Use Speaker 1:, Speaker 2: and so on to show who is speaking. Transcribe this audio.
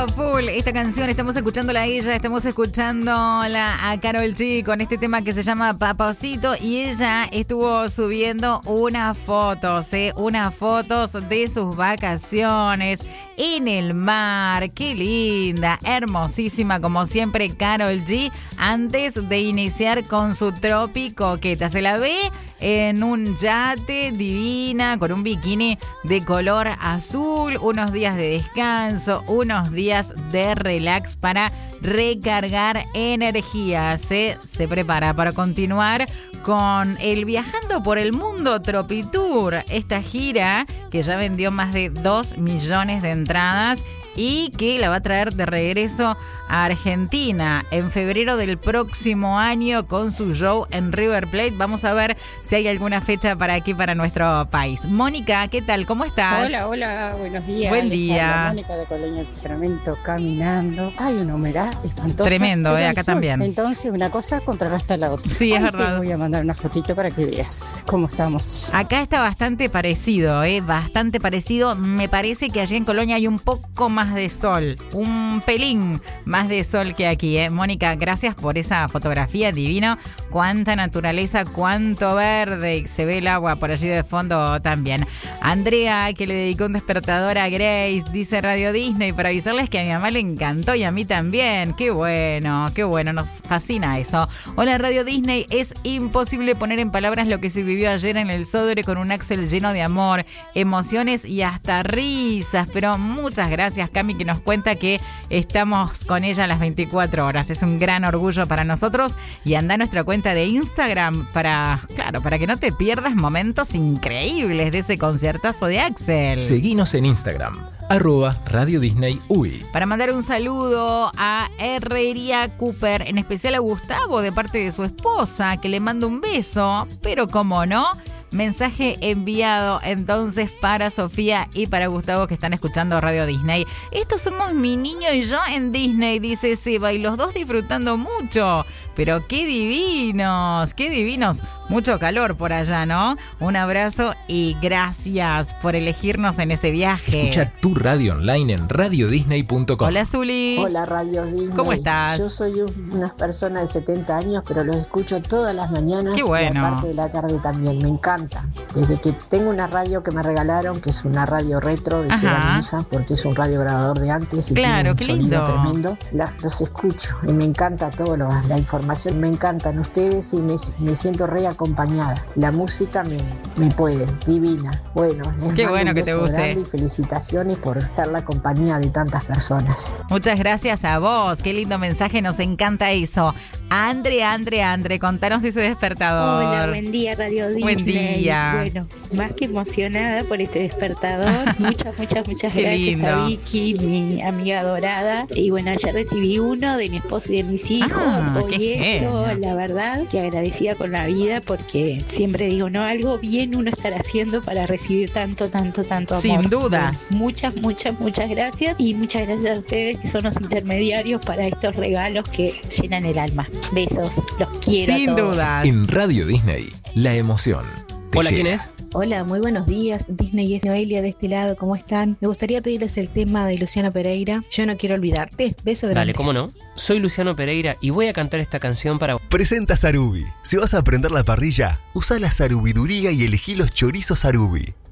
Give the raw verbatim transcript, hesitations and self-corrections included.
Speaker 1: a full esta canción, estamos escuchándola a ella, estamos escuchándola a Karol G con este tema que se llama Papacito y ella estuvo subiendo unas fotos, ¿eh? unas fotos de sus vacaciones en el mar. Qué linda, hermosísima como siempre Karol G antes de iniciar con su tropicoqueta. Se la ve en un yate divina con un bikini de color azul, unos días de descanso, unos días de relax para recargar energías. Se, se prepara para continuar con el Viajando por el Mundo Tropitour, esta gira que ya vendió más de dos millones de entradas y que la va a traer de regreso a Argentina en febrero del próximo año con su show en River Plate. Vamos a ver si hay alguna fecha para aquí, para nuestro país. Mónica, ¿qué tal? ¿Cómo estás?
Speaker 2: Hola, hola, buenos días.
Speaker 1: Buen día.
Speaker 2: Mónica de Colonia del Sacramento, caminando. Hay una humedad espantosa.
Speaker 1: Tremendo, eh, acá
Speaker 2: sol.
Speaker 1: también.
Speaker 2: Entonces una cosa contrarresta la otra.
Speaker 1: Sí, es
Speaker 2: Ay,
Speaker 1: verdad.
Speaker 2: Te voy a mandar una fotito para que veas cómo estamos.
Speaker 1: Acá está bastante parecido, eh, bastante parecido. Me parece que allí en Colonia hay un poco más de sol, un pelín más de sol que aquí, eh. Mónica, gracias por esa fotografía, divino. Cuánta naturaleza, cuánto verde, y se ve el agua por allí de fondo también. Andrea, que le dedicó un despertador a Grace, dice Radio Disney, para avisarles que a mi mamá le encantó y a mí también. Qué bueno, qué bueno, nos fascina eso. Hola Radio Disney, es imposible poner en palabras lo que se vivió ayer en el Sodre con un Axel lleno de amor, emociones y hasta risas, pero muchas gracias Cami, que nos cuenta que estamos con ella las veinticuatro horas. Es un gran orgullo para nosotros y anda a nuestra cuenta de Instagram para, claro, para que no te pierdas momentos increíbles de ese conciertazo de Axel.
Speaker 3: Seguinos en Instagram, arroba Radio Disney U I.
Speaker 1: Para mandar un saludo a Herrería Cooper, en especial a Gustavo de parte de su esposa, que le manda un beso, pero cómo no, mensaje enviado entonces para Sofía y para Gustavo que están escuchando Radio Disney. Estos somos mi niño y yo en Disney, dice Seba, y los dos disfrutando mucho. Pero qué divinos, qué divinos. Mucho calor por allá, ¿no? Un abrazo y gracias por elegirnos en ese viaje.
Speaker 3: Escucha tu radio online en radio disney punto com.
Speaker 1: Hola, Zuli.
Speaker 4: Hola, Radio Disney.
Speaker 1: ¿Cómo estás?
Speaker 4: Yo soy una persona de setenta años, pero los escucho todas las mañanas.
Speaker 1: Qué bueno.
Speaker 4: Y aparte de la tarde también, me encanta. Desde que tengo una radio que me regalaron, que es una radio retro de Ciudad, porque es un radio grabador de antes y
Speaker 1: claro,
Speaker 4: tiene un
Speaker 1: qué lindo.
Speaker 4: sonido tremendo. La, los escucho y me encanta todo, lo, la información, me encantan ustedes y me, me siento re acompañada. La música me, me puede, divina. Bueno, les
Speaker 1: qué
Speaker 4: mando
Speaker 1: bueno
Speaker 4: un
Speaker 1: que te
Speaker 4: beso
Speaker 1: guste.
Speaker 4: grande y felicitaciones por estar la compañía de tantas personas.
Speaker 1: Muchas gracias a vos, qué lindo mensaje, nos encanta eso. Andre, Andre, Andre, contanos de ese despertador.
Speaker 5: Hola, buen día Radio Disney.
Speaker 1: Buen día.
Speaker 5: Bueno, más que emocionada por este despertador. Muchas, muchas, muchas
Speaker 1: Qué
Speaker 5: gracias
Speaker 1: lindo.
Speaker 5: a Vicky, mi amiga adorada. Y bueno, ayer recibí uno de mi esposo y de mis hijos.
Speaker 1: Ah,
Speaker 5: Hoy
Speaker 1: qué
Speaker 5: esto,
Speaker 1: genio.
Speaker 5: la verdad, que agradecida con la vida porque siempre digo, no, algo bien uno estará haciendo para recibir tanto, tanto, tanto amor.
Speaker 1: Sin dudas.
Speaker 5: Bueno, muchas, muchas, muchas gracias. Y muchas gracias a ustedes que son los intermediarios para estos regalos que llenan el alma. Besos, los quiero
Speaker 1: Sin
Speaker 5: a todos.
Speaker 1: dudas.
Speaker 3: En Radio Disney, la emoción te
Speaker 6: Hola,
Speaker 3: llega.
Speaker 6: ¿quién es?
Speaker 7: Hola, muy buenos días. Disney es Noelia de este lado, ¿cómo están? Me gustaría pedirles el tema de Luciano Pereira, Yo no quiero olvidarte. Beso grande.
Speaker 6: Dale, ¿cómo no? Soy Luciano Pereira y voy a cantar esta canción para...
Speaker 8: Presenta Sarubi. Si vas a prender la parrilla, usa la sarubiduría y elegí los chorizos Sarubi.